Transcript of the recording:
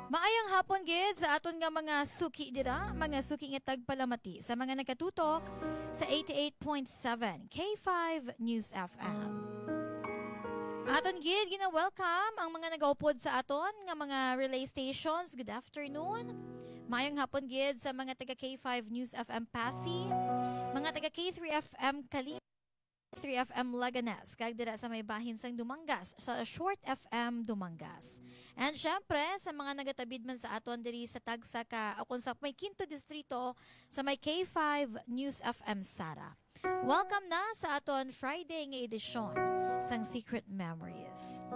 Maayong hapon gid sa aton nga mga suki dira, mga suki nga tagpalamati sa mga nagatutok sa 88.7 K5 News FM. Aton gid gina-welcome ang mga nagaupod sa aton nga mga relay stations. Good afternoon. Maayong hapon gid sa mga taga K5 News FM Pasig, mga taga K3 FM Kali, 3FM Laganas, kag dira sa may bahin sang Dumangas, sa Short FM Dumangas. And syempre, sa mga nagatabid man sa aton diri sa Tagsa ka, o kung sa may Quinto Distrito, sa may K5 News FM Sara. Welcome na sa aton Friday nga edisyon sang Secret Memories.